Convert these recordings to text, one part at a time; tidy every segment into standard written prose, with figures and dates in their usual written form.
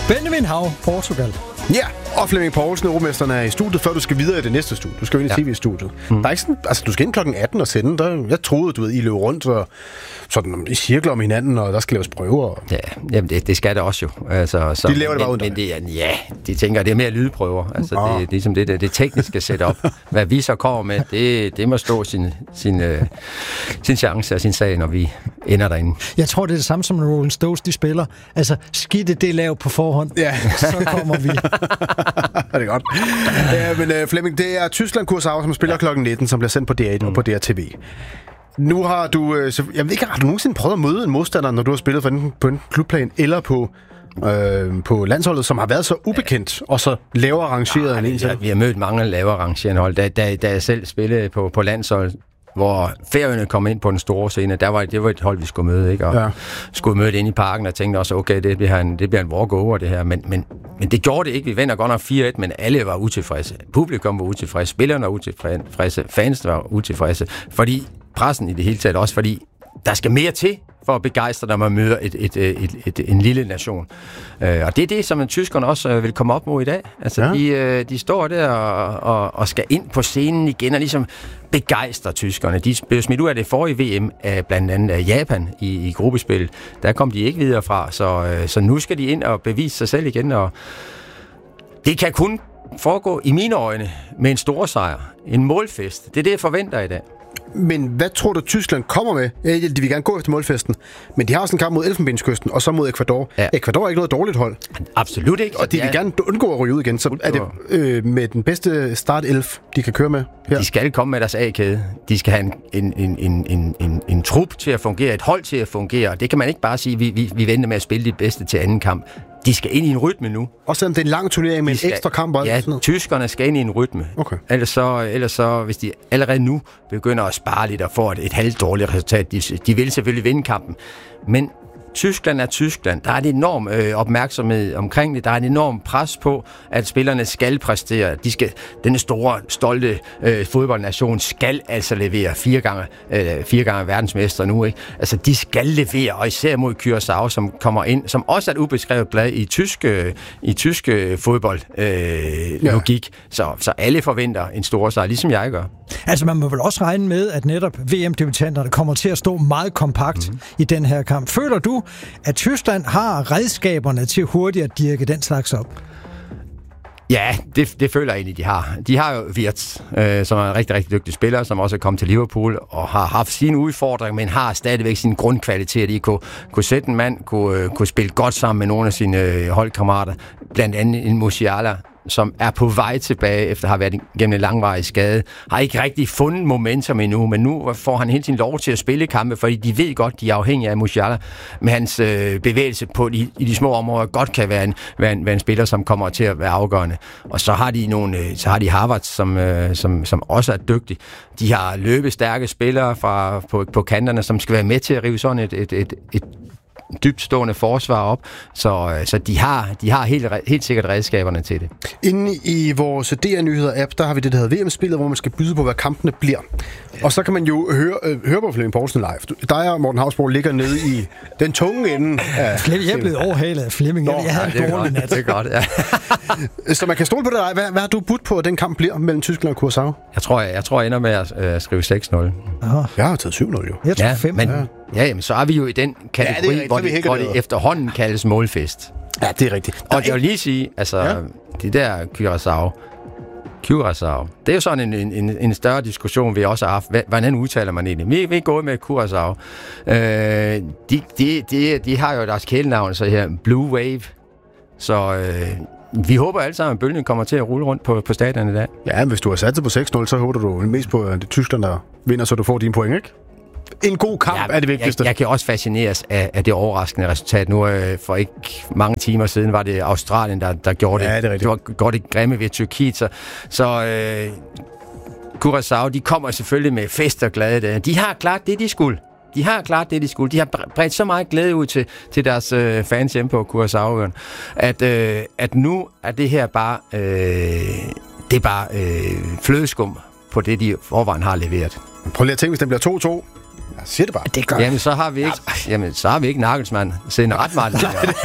Benjamin Hav, Portugal. Ja, og Flemming Poulsen, europamesteren, er i studiet, før du skal videre i det næste studie. Du skal jo ind i tv-studiet. Der er ikke sådan, altså, du skal ind klokken 18 og sende. Jeg troede, du ved, I løb rundt og sådan i cirkler om hinanden, og der skal laves prøver. Ja, jamen det skal det også jo. Altså, så, de laver det bare men det er, ja, de tænker, det er mere lydprøver. Altså, det er ligesom det tekniske setup. Hvad vi så kommer med, det må stå sin chance og sin sag, når vi ender derinde. Jeg tror, det er det samme som Rolling Stones, de spiller. Altså, skidte det lav på forhånd, så kommer vi. Det er godt. Men Flemming, det er Tyskland Curaçao, som spiller klokken 19, som bliver sendt på DR1 og på DRTV. Nu har du, jeg ved ikke, har du nogensinde prøvet at møde en modstander, når du har spillet på en klubplan eller på landsholdet, som har været så ubekendt og så lavere rangeret end en selv? Vi har mødt mange lavere rangerende hold. Da jeg selv spillede på landsholdet, hvor Færøerne kom ind på den store scene, det var et hold, vi skulle møde, ikke? Og skulle møde det ind i parken, og tænkte også, okay, det bliver en walk-over, det her. Men det gjorde det ikke. Vi vinder godt nok 4-1, men alle var utilfredse. Publikum var utilfredse, spillerne var utilfredse, fans var utilfredse, fordi pressen i det hele taget også, fordi der skal mere til for at begejstre, når man møder en lille nation. Og det er det, som tyskerne også vil komme op mod i dag. Altså, de står der og skal ind på scenen igen og ligesom begejstre tyskerne. De blev smidt ud af det forrige VM af blandt andet af Japan i gruppespil. Der kom de ikke videre fra, så nu skal de ind og bevise sig selv igen, og det kan kun foregå i mine øjne med en stor sejr. En målfest. Det er det, jeg forventer i dag. Men hvad tror du, Tyskland kommer med? Ja, de vil gerne gå efter målfesten, men de har også en kamp mod Elfenbenskysten, og så mod Ecuador. Ja. Ecuador er ikke noget dårligt hold. Absolut ikke. Og de vil gerne undgå at ryge ud igen, så er det med den bedste startelf, de kan køre med her. De skal komme med deres A-kæde. De skal have en trup til at fungere, et hold til at fungere. Det kan man ikke bare sige, vi venter med at spille de bedste til anden kamp. De skal ind i en rytme nu. Og selvom det er en lang turnering med en ekstra kamp. Ja, tyskerne skal ind i en rytme. Okay. Ellers så, hvis de allerede nu begynder at spare lidt og får et halvt dårligt resultat, de vil selvfølgelig vinde kampen. Men Tyskland er Tyskland. Der er en enorm opmærksomhed omkring det. Der er en enorm pres på, at spillerne skal præstere. Denne store, stolte fodboldnation skal altså levere 4 gange verdensmester nu, ikke? Altså, de skal levere, og især mod Curaçao, som kommer ind, som også er et ubeskrevet blad i tysk fodboldlogik. Så alle forventer en stor sejr, ligesom jeg gør. Altså, man må vel også regne med, at netop VM-debutanterne kommer til at stå meget kompakt i den her kamp. Føler du, at Tyskland har redskaberne til hurtigt at dirke den slags op? Ja, det føler jeg egentlig, de har. De har jo Wirtz, som er en rigtig, rigtig dygtig spiller, som også er kommet til Liverpool og har haft sine udfordringer, men har stadigvæk sin grundkvalitet. De kunne sætte en mand, kunne spille godt sammen med nogle af sine holdkammerater, blandt andet en Musiala, som er på vej tilbage, efter at have været gennem en langvarig skade, har ikke rigtig fundet momentum endnu, men nu får han hele tiden lov til at spille kampe, fordi de ved godt, de er afhængige af Musiala, med hans bevægelse i de små områder, godt kan være en spiller, som kommer til at være afgørende. Og så har de Harvard, som også er dygtig. De har løbestærke spillere på kanterne, som skal være med til at rive sådan et dybtstående forsvar op, så de har helt sikkert redskaberne til det. Inde i vores DR-nyheder-app, der har vi det, der hedder VM-spillet, hvor man skal byde på, hvad kampene bliver. Og så kan man jo høre på Flemming Poulsen live. Dig og Morten Hausborg ligger nede i den tunge ende af... Jeg er blevet overhalet af Flemming. Jeg havde en dårlig nat. Det er godt, ja. Så man kan stole på det. Hvad har du budt på, at den kamp bliver mellem Tyskland og Curaçao? Jeg tror, jeg ender med at skrive 6-0. Jeg har taget 7-0 jo. Jeg tror 5. Men så er vi jo i den kategori, hvor det efterhånden kaldes målfest. Ja, det er rigtigt. Og jeg vil lige sige, det der Curaçao, det er jo sådan en større diskussion, vi også har haft. Hvordan udtaler man egentlig? Vi er gået med Curaçao. De har jo deres kælenavn, så her Blue Wave. Så vi håber alle sammen, at bølgen kommer til at rulle rundt på stadion i dag. Ja, hvis du har sat på 6-0, så håber du mest på, at det er Tyskland, der vinder, så du får dine point, ikke? En god kamp er det vigtigste. Jeg kan også fascineres af det overraskende resultat. Nu for ikke mange timer siden var det Australien, der gjorde det. Det var godt det grimme ved Tyrkiet. Så Curaçao, de kommer selvfølgelig med fest og glade. De har klart det, de skulle. De har bredt så meget glæde ud til deres fans hjemme på Curaçao, at nu er det her bare flødeskum på det, de forvejen har leveret. Prøv lige at tænke, hvis den bliver 2-2. siger det bare. Det gør Jamen, så har vi ikke Nagelsmann siddende ret meget.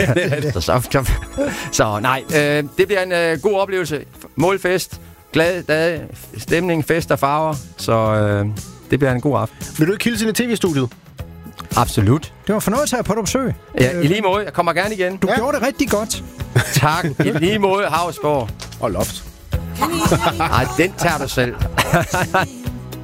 Så nej, det bliver en god oplevelse. Målfest, glad dag, stemning, fest og farver. Så det bliver en god aften. Vil du ikke hilse ind i tv-studiet? Absolut. Det var fornøjelse at have på dig besøg. Ja, i lige måde. Jeg kommer gerne igen. Du gjorde det rigtig godt. Tak. I lige måde, Havsborg. Og loft. Nej, den tager du selv.